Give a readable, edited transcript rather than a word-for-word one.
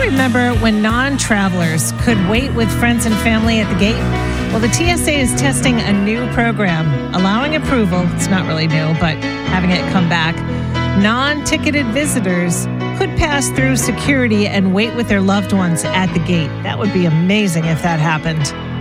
remember when non-travelers could wait with friends and family at the gate? Well, the TSA is testing a new program, allowing approval. It's not really new, but having it come back. Non-ticketed visitors could pass through security and wait with their loved ones at the gate. That would be amazing if that happened.